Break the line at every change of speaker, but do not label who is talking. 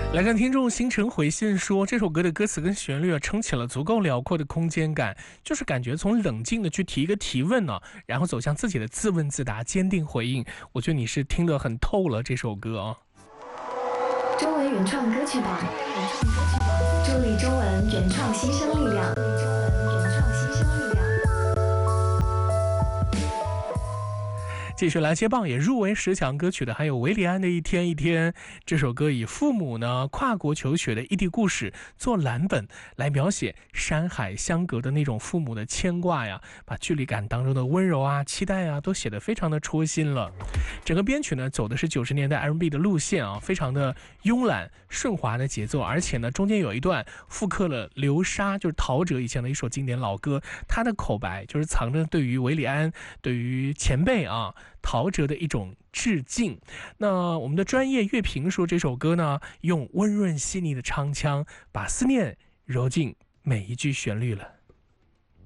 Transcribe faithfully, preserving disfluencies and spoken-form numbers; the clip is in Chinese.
来看听众星辰回信说，这首歌的歌词跟旋律啊，撑起了足够辽阔的空间感，就是感觉从冷静的去提一个提问呢、啊，然后走向自己的自问自答，坚定回应。我觉得你是听得很透了这首歌啊。
中文原创歌曲榜，助力中文原创新生力量。
继续来接棒，也入围十强歌曲的还有韦礼安的《一天一天》。这首歌以父母呢跨国求学的异地故事做蓝本，来描写山海相隔的那种父母的牵挂呀，把距离感当中的温柔啊、期待啊，都写得非常的戳心了。整个编曲呢走的是九十年代 R and B 的路线啊，非常的慵懒顺滑的节奏，而且呢中间有一段复刻了流沙，就是陶喆以前的一首经典老歌，他的口白就是藏着对于韦礼安、对于前辈啊陶喆的一种致敬。那我们的专业乐评说，这首歌呢用温润细腻的唱腔把思念揉进每一句旋律了。